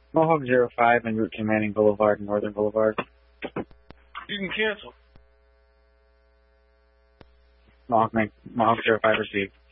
Mohawk 05 and route to Manning Boulevard and Northern Boulevard. You can cancel. Mohawk 05 received.